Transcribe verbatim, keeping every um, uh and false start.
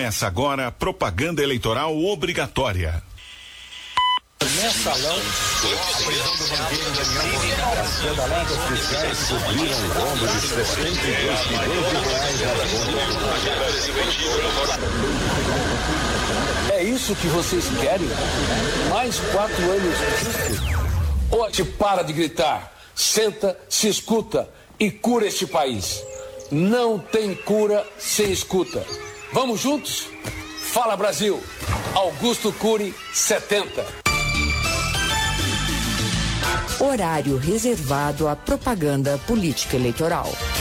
Começa agora a propaganda eleitoral obrigatória. Mensalão, a prisão do banqueiro Daniel As pedaladas fiscais cobriram o rombo de sessenta e dois milhões de reais. É isso que vocês querem? Mais quatro anos disso? Hoje para de gritar, senta, se escuta e cura este país. Não tem cura sem escuta. Vamos juntos? Fala Brasil! Augusto Cury, setenta. Horário reservado à propaganda política eleitoral.